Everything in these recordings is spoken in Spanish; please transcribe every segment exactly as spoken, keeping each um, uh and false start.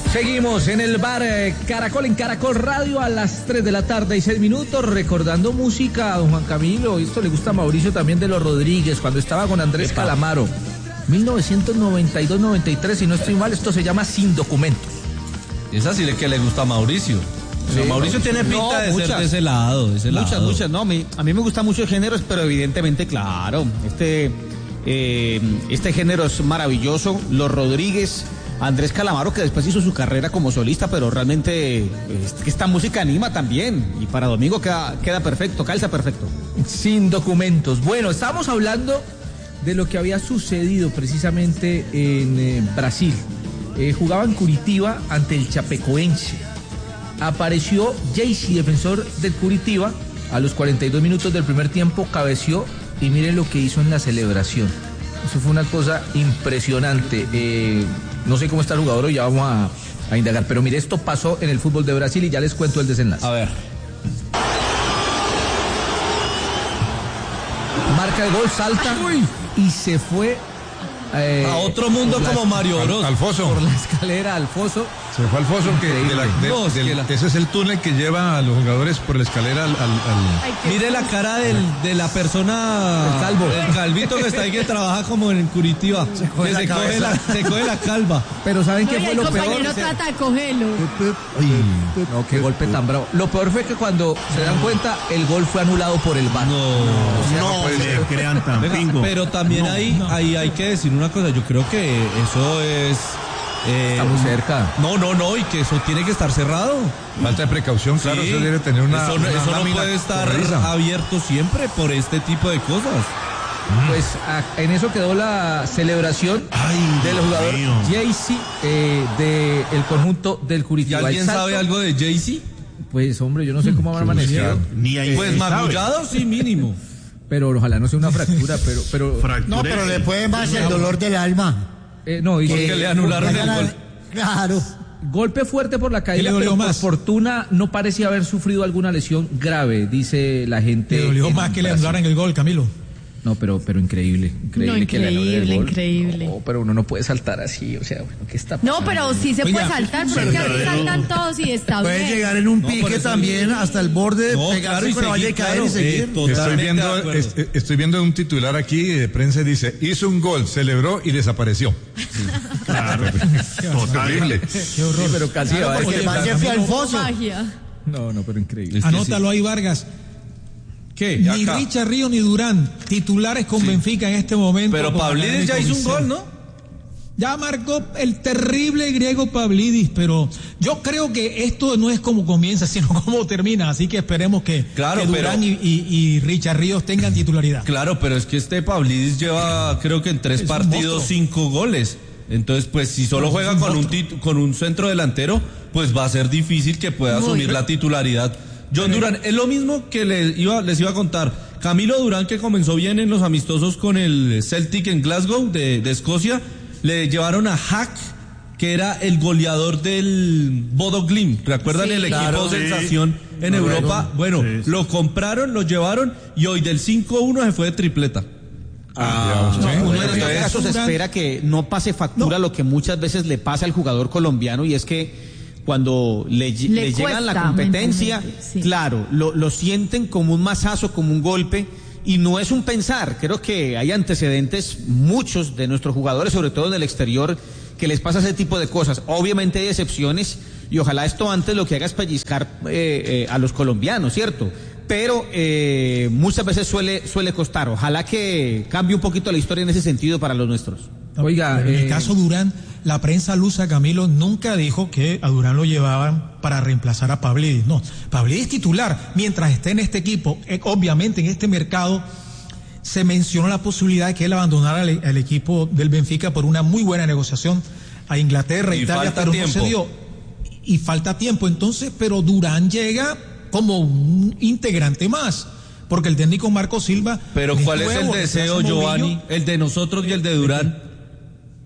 Seguimos en el bar eh, Caracol, en Caracol Radio, a las tres de la tarde y seis minutos, recordando música a don Juan Camilo. Esto le gusta a Mauricio también, de los Rodríguez, cuando estaba con Andrés Epa. Calamaro. mil novecientos noventa y dos noventa y tres, si no estoy mal, esto se llama Sin Documentos. Esa sí que le gusta a Mauricio. O sea, sí, Mauricio no, tiene pinta no, de muchas, ser de ese lado, de ese muchas, lado. muchas, no, mi, a mí me gustan muchos géneros, pero evidentemente, claro, este, eh, este género es maravilloso. Los Rodríguez, Andrés Calamaro, que después hizo su carrera como solista, pero realmente es que esta música anima también, y para domingo queda, queda perfecto, calza perfecto. Sin Documentos. Bueno, estábamos hablando de lo que había sucedido precisamente en eh, Brasil. Eh, jugaba en Curitiba ante el Chapecoense. Apareció Jaycee, defensor del Curitiba, a los cuarenta y dos minutos del primer tiempo, cabeció y miren lo que hizo en la celebración. Eso fue una cosa impresionante. Eh, no sé cómo está el jugador, ya vamos a, a indagar, pero mire, esto pasó en el fútbol de Brasil y ya les cuento el desenlace. A ver. Marca el gol, salta Uy. y se fue eh, a otro mundo como Mario Bros. Al, al foso. Por la escalera al foso. Se fue al foso, que de la, de, no, del, la... ese es el túnel que lleva a los jugadores por la escalera al... al, al... Ay, mire la cara del, de la persona... El calvo. El calvito que está ahí, que trabaja como en Curitiba. Se coge, la, se coge, la, se coge la calva. Pero ¿saben qué Oye, fue lo peor? El compañero trata de cogerlo. No, qué golpe tan bravo. Lo peor fue que cuando se dan cuenta, el gol fue anulado por el V A R. No, o sea, no, no le crean tan pingo. Pero también no, ahí, no. ahí hay que decir una cosa. Yo creo que eso es... Eh, Está muy cerca. No, no, no, y que eso tiene que estar cerrado. Falta de precaución, sí, claro, eso debe tener una... Eso, una, eso una no puede estar corriza. abierto siempre por este tipo de cosas. Pues a, en eso quedó la celebración Ay, del jugador Jaycee eh, del conjunto del Curitiba. ¿Y alguien sabe algo de Jaycee? Pues hombre, yo no sé cómo habrá amanecido. Ni ahí pues magullado sí, mínimo. Pero ojalá no sea una fractura, pero... pero no, pero le puede más el dolor del alma. Eh, no, y porque que, le anularon el gol. Claro. Golpe fuerte por la caída, pero más? por fortuna no parecía haber sufrido alguna lesión grave, dice la gente. Le dolió más que le anularan el gol, Camilo. No, pero pero increíble, increíble, no, que le anulen el gol. Increíble, no, pero uno no puede saltar así, o sea, bueno, ¿qué está pasando? No, pero sí se Oiga, puede saltar, porque aquí saltan todos y está puede bien. Puede llegar en un pique no, también hasta el borde, no, pegarse claro, con la valla y caer claro, y seguir. Eh, estoy viendo, es, estoy viendo un titular aquí de prensa, dice, hizo un gol, celebró y desapareció. Sí. Claro, terrible. Qué horror. Sí, pero casi claro, porque el man se fue al foso. No, no, pero increíble. Anótalo ahí, Vargas. ¿Qué? Ni acá. Richard Río ni Durán, titulares con sí. Benfica en este momento. Pero Pavlidis ya hizo un gol, ¿no? Ya marcó el terrible griego Pavlidis, pero yo creo que esto no es como comienza, sino como termina, así que esperemos que, claro, que Durán pero, y, y, y Richard Ríos tengan titularidad. Claro, pero es que este Pavlidis lleva, creo que en tres es partidos, cinco goles. Entonces, pues si solo no, juega con un, tit- con un centro delantero, pues va a ser difícil que pueda Muy asumir bien. la titularidad. John Durán, es lo mismo que les iba, les iba a contar. Camilo Durán, que comenzó bien en los amistosos con el Celtic en Glasgow de, de Escocia, le llevaron a Hack, que era el goleador del Bodo Glimt. ¿Recuerdan sí, el equipo claro, sensación sí. en no, Europa? Bueno, sí, sí. lo compraron, lo llevaron y hoy del cinco uno se fue de tripleta. Ah, no, no, uno en este caso se espera que no pase factura no. lo que muchas veces le pasa al jugador colombiano, y es que cuando le, le, le llegan la competencia, sí. claro, lo, lo sienten como un mazazo, como un golpe, y no es un pensar. Creo que hay antecedentes, muchos de nuestros jugadores, sobre todo en el exterior, que les pasa ese tipo de cosas. Obviamente hay excepciones, y ojalá esto antes lo que haga es pellizcar eh, eh, a los colombianos, ¿cierto? Pero eh, muchas veces suele, suele costar. Ojalá que cambie un poquito la historia en ese sentido para los nuestros. Oiga, en eh... el caso Durán, la prensa lusa, Camilo, nunca dijo que a Durán lo llevaban para reemplazar a Pavlidis. No, Pavlidis titular, mientras esté en este equipo, eh, obviamente en este mercado, se mencionó la posibilidad de que él abandonara el, el equipo del Benfica por una muy buena negociación a Inglaterra, y Italia, pero tiempo. no se dio. Y, y falta tiempo, entonces, pero Durán llega como un integrante más, porque el técnico Marco Silva... Pero ¿cuál es el deseo, Giovanni? El de nosotros y el de Durán.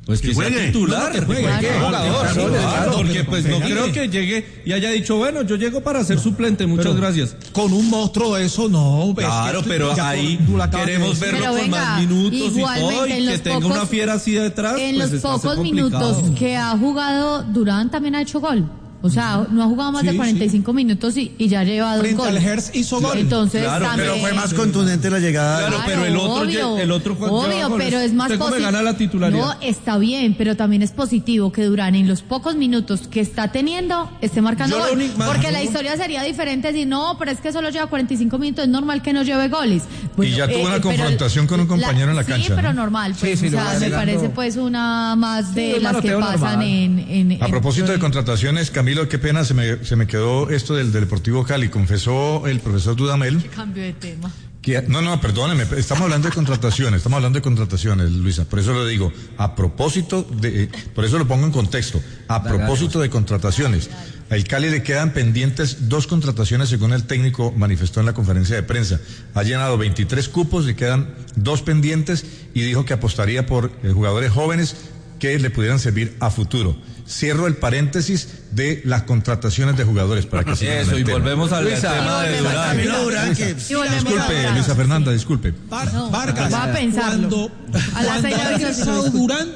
Pues que, que sea titular, no, no, que juegue, claro, que jugador, claro, claro, claro, porque pues no creo que llegue y haya dicho, bueno, yo llego para ser suplente, muchas pero, gracias. Con un monstruo de eso, no. Claro, es que pero ahí queremos verlo pero con venga, más minutos y todo, y que tenga pocos, una fiera así detrás. En pues los pocos minutos que ha jugado, Durán también ha hecho gol. O sea, no ha jugado más sí, de cuarenta y cinco sí. minutos y, y ya ha llevado Frente un gol. Al Hertz hizo gol. Entonces, claro, también... pero fue más contundente la llegada. Claro, claro, pero el otro, obvio, el otro obvio, pero es más positivo. gana la titularidad. No, está bien, pero también es positivo que Durán en los pocos minutos que está teniendo esté marcando gol. Único, porque la historia sería diferente si no, pero es que solo lleva cuarenta y cinco minutos, es normal que no lleve goles. Bueno, y ya tuvo eh, una confrontación con un compañero la, en la cancha. Sí, pero ¿no? normal, pues, sí, sí, o sea, me parece pues una más de sí, las que pasan en, en... A en, propósito en, de contrataciones, Camilo, qué pena, se me, se me quedó esto del, del Deportivo Cali. Confesó el profesor Dudamel. ¿Qué cambio de tema? Que, no, no, perdóneme, estamos hablando de contrataciones, estamos hablando de contrataciones, Luisa, por eso lo digo, a propósito de, por eso lo pongo en contexto, a propósito de contrataciones, al Cali le quedan pendientes dos contrataciones según el técnico manifestó en la conferencia de prensa, ha llenado veintitrés cupos, le quedan dos pendientes y dijo que apostaría por eh, jugadores jóvenes que le pudieran servir a futuro. Cierro el paréntesis de las contrataciones de jugadores para que sigan eso, el y tema. volvemos al Luisa, tema de Durán. Camilo Durán, que... Disculpe, Luisa Fernanda, disculpe. Var, no, Vargas, va a pensarlo. cuando, a la cuando ha ingresado Durán,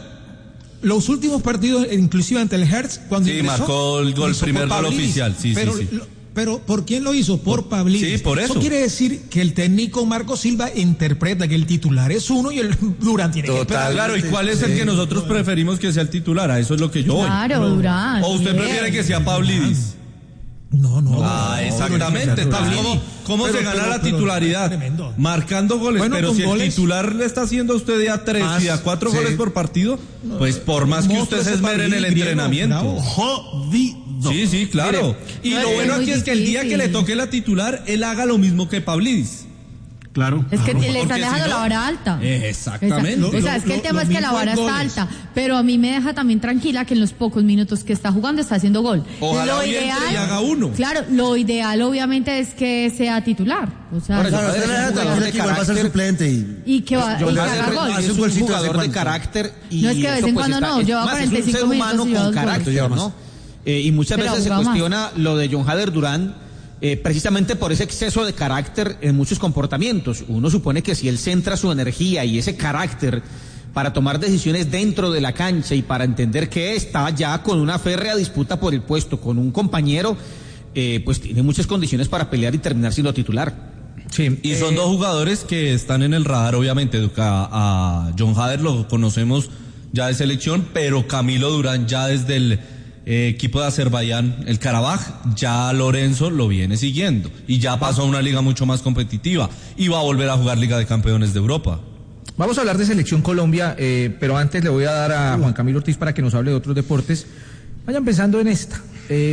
los últimos partidos, inclusive ante el Hertz, cuando sí, ingresó, marcó el gol, primer gol oficial, sí, pero, sí, sí. Lo, Pero ¿por quién lo hizo? Por Pablidis. Sí, por eso. Eso quiere decir que el técnico Marco Silva interpreta que el titular es uno y el Durán tiene Total, que esperar. claro, ¿y cuál es el que nosotros preferimos que sea el titular? A eso es lo que yo voy. Claro, no. Durán. ¿O usted bien. prefiere que sea Pablidis? No, no. Ah, exactamente. No, Entonces, ¿cómo, cómo pero, se gana pero, la pero, titularidad? Tremendo. Marcando goles, Bueno, pero si goles, el titular le está haciendo a usted ya tres más, y a cuatro sí. goles por partido, pues por más que usted se esmere en el entrenamiento. Jodido. Sí, sí, claro. Mire, y no, lo es bueno muy aquí es que el día difícil. que le toque la titular, él haga lo mismo que Pablidis. Claro. Es que Porque le están dejando si no- la vara alta. Exactamente. O sea, es que el Lo- tema lo es que la mismo vara en está goles. alta, pero a mí me deja también tranquila que en los pocos minutos que está jugando está haciendo gol. Ojalá lo hoy entre ideal, y haga uno. Claro, lo ideal obviamente es que sea titular. O sea, Ahora, Claro, yo- usted le deja jugador tranquila de que igual va a ser carácter. suplente y... y que va Yo y le que hace- haga gol. hace es un un golcito de jugador vez de en cuando. carácter y No es que de vez eso, en pues, cuando está- no, lleva más, cuarenta y cinco es un ser humano minutos y lleva con dos carácter, goles. ¿no? Eh, y muchas Pero veces se jugaba más. cuestiona lo de John Hader Durán eh, precisamente por ese exceso de carácter en muchos comportamientos. Uno supone que si él centra su energía y ese carácter para tomar decisiones dentro de la cancha y para entender que está ya con una férrea disputa por el puesto con un compañero, eh, pues tiene muchas condiciones para pelear y terminar siendo titular. Sí, Y son eh, dos jugadores que están en el radar, obviamente. A, a John Hader lo conocemos ya de selección, pero Camilo Durán ya desde el eh, equipo de Azerbaiyán, el Karabaj, ya Lorenzo lo viene siguiendo. Y ya pasó a una liga mucho más competitiva. Y va a volver a jugar Liga de Campeones de Europa. Vamos a hablar de Selección Colombia, eh, pero antes le voy a dar a Juan Camilo Ortiz para que nos hable de otros deportes. Vayan pensando en esta. Eh,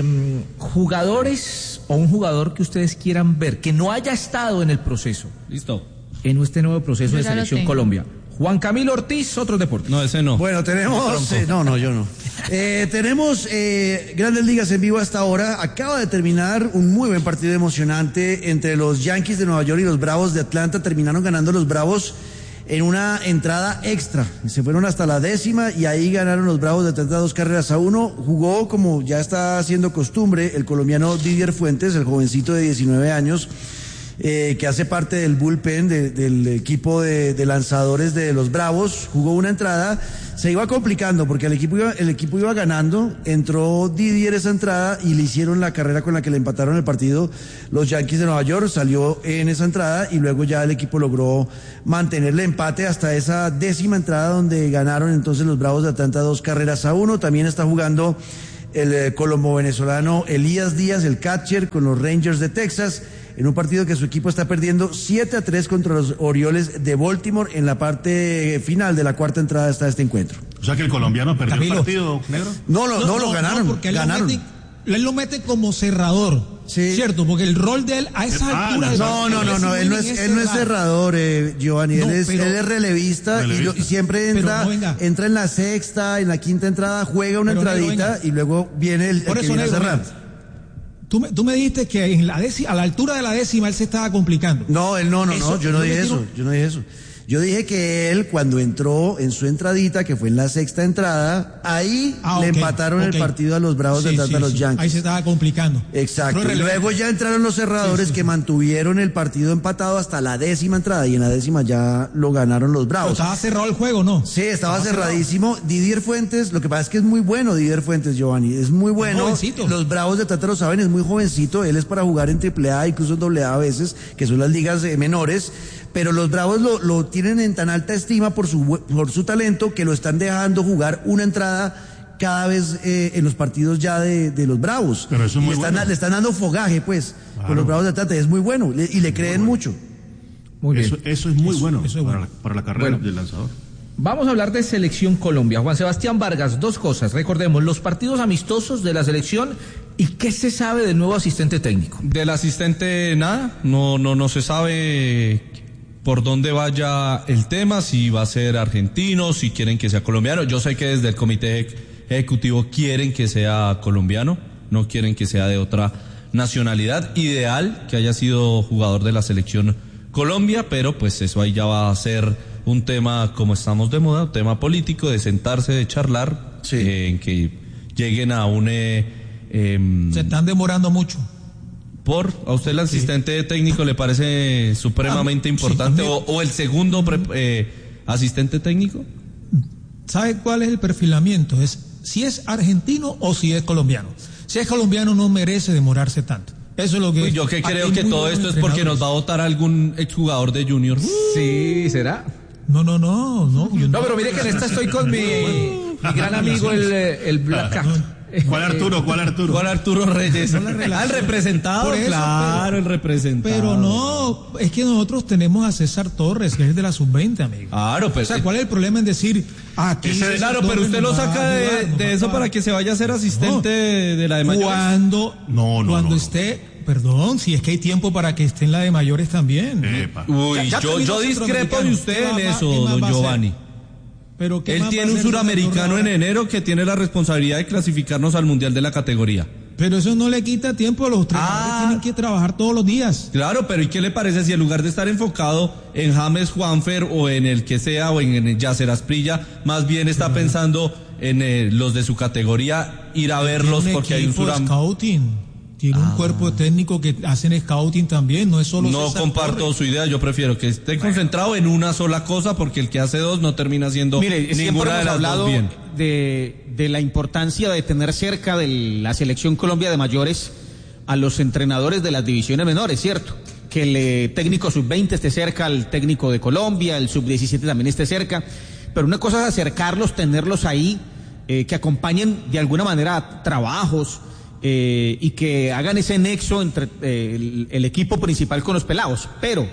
jugadores o un jugador que ustedes quieran ver, que no haya estado en el proceso, ¿Listo? en este nuevo proceso Yo de ya lo Selección tengo. Colombia. Juan Camilo Ortiz, otros deportes. No, ese no. Bueno, tenemos... eh, no, no, yo no. Eh, tenemos eh, Grandes Ligas en vivo hasta ahora. Acaba de terminar un muy buen partido emocionante entre los Yankees de Nueva York y los Bravos de Atlanta. Terminaron ganando los Bravos en una entrada extra. Se fueron hasta la décima y ahí ganaron los Bravos de Atlanta dos carreras a uno. Jugó, como ya está haciendo costumbre, el colombiano Didier Fuentes, el jovencito de diecinueve años, eh, que hace parte del bullpen de, del equipo de, de lanzadores de los Bravos. Jugó una entrada, se iba complicando porque el equipo iba, el equipo iba ganando, entró Didier esa entrada y le hicieron la carrera con la que le empataron el partido los Yankees de Nueva York, salió en esa entrada y luego ya el equipo logró mantener el empate hasta esa décima entrada donde ganaron entonces los Bravos de Atlanta dos carreras a uno. También está jugando el eh, colombo venezolano Elías Díaz, el catcher, con los Rangers de Texas, en un partido que su equipo está perdiendo siete a tres contra los Orioles de Baltimore. En la parte final de la cuarta entrada está este encuentro. O sea que el colombiano perdió Camilo. el partido, negro. No, no, no, lo ganaron, porque él ganaron. Lo mete, él lo mete como cerrador, Sí. ¿cierto? Porque el rol de él a esa Ah, altura... No, no, no, no, él no es, él no es cerrador, eh, Giovanni, No, él, es, pero- él es relevista, y, Relevista. lo- y siempre Pero entra, no, venga. entra en la sexta, en la quinta entrada, juega una Pero, negro, entradita venga. y luego viene el, el Por que eso, viene a negro, cerrar. venga. Tú me, tú me dijiste que en la décima, a la altura de la décima él se estaba complicando. No, él no, no, Eso, no, yo no yo dije me eso, tiro- yo no dije eso. Yo dije que él, cuando entró en su entradita, que fue en la sexta entrada, ahí ah, le okay, empataron okay. el partido a los Bravos sí, de Atlanta, sí, a los sí. Yankees. Ahí se estaba complicando. Exacto. Y luego ya entraron los cerradores sí, sí, que sí. mantuvieron el partido empatado hasta la décima entrada, y en la décima ya lo ganaron los Bravos. Pero estaba cerrado el juego, ¿no? Sí, estaba, estaba cerradísimo. Cerrado. Didier Fuentes, lo que pasa es que es muy bueno Didier Fuentes, Giovanni, es muy bueno. Jovencito. Los Bravos de Atlanta lo saben, es muy jovencito, él es para jugar en triple A, incluso en doble A a veces, que son las ligas eh, menores. Pero los Bravos lo, lo tienen en tan alta estima por su, por su talento que lo están dejando jugar una entrada cada vez eh, en los partidos ya de, de los Bravos. Pero eso es muy le, están, bueno. le están dando fogaje, pues, claro. con los Bravos de Atlanta. Es muy bueno le, y le creen muy bueno. mucho. Muy bien. Eso, eso es muy eso, bueno, eso es para, bueno la, para la carrera bueno. del lanzador. Vamos a hablar de Selección Colombia. Juan Sebastián Vargas, dos cosas. Recordemos, los partidos amistosos de la selección y qué se sabe del nuevo asistente técnico. Del asistente nada, no, no, no se sabe por dónde vaya el tema, si va a ser argentino, si quieren que sea colombiano. Yo sé que desde el comité ejecutivo quieren que sea colombiano, no quieren que sea de otra nacionalidad. Ideal que haya sido jugador de la selección Colombia, pero pues eso ahí ya va a ser un tema, como estamos de moda, un tema político, de sentarse, de charlar, sí. eh, en que lleguen a un... Eh, eh, Se están demorando mucho. ¿Por? ¿A usted el asistente sí. técnico le parece supremamente ah, importante? Sí, o, ¿O el segundo pre, eh, asistente técnico? ¿Sabe cuál es el perfilamiento? Es si es argentino o si es colombiano. Si es colombiano no merece demorarse tanto. Eso es lo que... Uy, yo que creo que todo esto es porque nos va a votar algún exjugador de Junior. Sí, ¿será? No, no, no. No, no, no pero mire que en esta estoy con mi, mi gran amigo el, el Black Cat. ¿Cuál Arturo? ¿Cuál Arturo? ¿Cuál Arturo Reyes? Ah, el representado, eso, claro, pero, el representado. Pero no, es que nosotros tenemos a César Torres, que es de la sub veinte, amigo. Claro, pues. O sea, ¿cuál es el problema en decir, ah, aquí ese, claro, pero usted lo saca de, ayudar, de eso para que se vaya a ser asistente no, de la de mayores? Cuando, no, no, cuando no, esté, perdón, si es que hay tiempo para que esté en la de mayores también. Epa. Uy, ya, ya yo, yo discrepo de usted en eso, don Giovanni. Pero él tiene un suramericano en enero que tiene la responsabilidad de clasificarnos al mundial de la categoría. Pero eso no le quita tiempo a los entrenadores, ah, tienen que trabajar todos los días. Claro, pero ¿y qué le parece si en lugar de estar enfocado en James Juanfer o en el que sea o en, en Yacer Asprilla, más bien está claro. pensando en eh, los de su categoría, ir a verlos porque hay un suramericano? Tiene ah. un cuerpo técnico que hacen scouting también, no es solo... No César comparto Torres. su idea, yo prefiero que esté concentrado bueno. en una sola cosa, porque el que hace dos no termina siendo Mire, ninguna de las dos bien. De, de la importancia de tener cerca de la Selección Colombia de mayores a los entrenadores de las divisiones menores, ¿cierto? Que el eh, técnico sub veinte esté cerca, el técnico de Colombia, el sub diecisiete también esté cerca, pero una cosa es acercarlos, tenerlos ahí, eh, que acompañen de alguna manera trabajos, Eh, y que hagan ese nexo entre eh, el, el equipo principal con los pelados, pero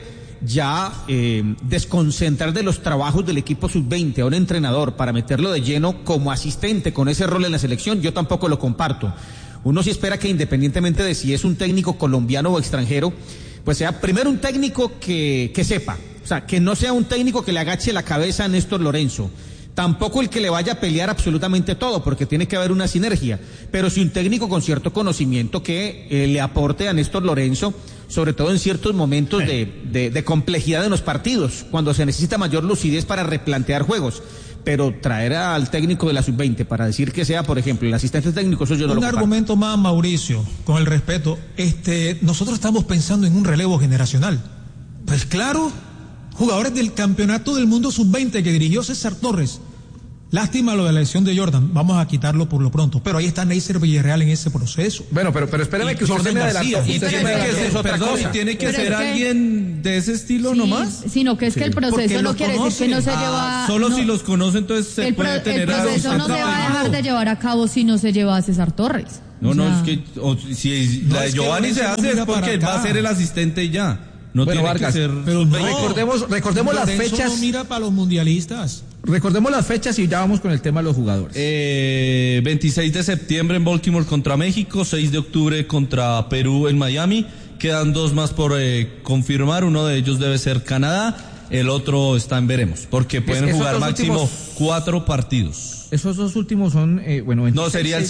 ya eh, desconcentrar de los trabajos del equipo sub veinte a un entrenador para meterlo de lleno como asistente con ese rol en la selección, yo tampoco lo comparto. Uno sí espera que independientemente de si es un técnico colombiano o extranjero, pues sea primero un técnico que, que sepa, o sea, que no sea un técnico que le agache la cabeza a Néstor Lorenzo. Tampoco el que le vaya a pelear absolutamente todo, porque tiene que haber una sinergia, pero sí un técnico con cierto conocimiento que eh, le aporte a Néstor Lorenzo, sobre todo en ciertos momentos de, de, de complejidad en los partidos, cuando se necesita mayor lucidez para replantear juegos. Pero traer al técnico de la sub veinte para decir que sea, por ejemplo, el asistente técnico, eso yo no lo comparto. Un argumento más, Mauricio, con el respeto, este, nosotros estamos pensando en un relevo generacional. Pues claro, jugadores del campeonato del mundo sub veinte que dirigió César Torres. Lástima lo de la elección de Jordan, vamos a quitarlo por lo pronto, pero ahí está Neisser Villarreal en ese proceso. Bueno, pero, pero espérame que usted se me adelantó. Y tiene que ser, otra perdón, cosa. ¿Tiene que ser alguien de ese estilo sí, nomás? Sino que es sí. que el proceso no quiere decir que no se ah, lleva... Solo no, si los conoce, entonces se el puede pro, tener... El proceso no se va a dejar de llevar a cabo si no se lleva a César Torres. No, o sea, no, es que o, si no, la de es Giovanni se hace es porque va a ser el asistente ya. No bueno, tiene Vargas, que ser... Pero no, recordemos, recordemos las fechas... No mira para los mundialistas. Recordemos las fechas y ya vamos con el tema de los jugadores. Eh, veintiséis de septiembre en Baltimore contra México, seis de octubre contra Perú en Miami. Quedan dos más por eh, confirmar, uno de ellos debe ser Canadá, el otro está en veremos, porque pueden es, jugar máximo últimos, cuatro partidos. Esos dos últimos son, eh, bueno... No, sería el